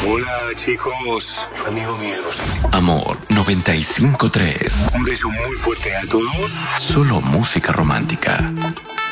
Hola, chicos. Su amigo Miguel Bosé. Amor 95.3. Un beso muy fuerte a todos. Solo música romántica.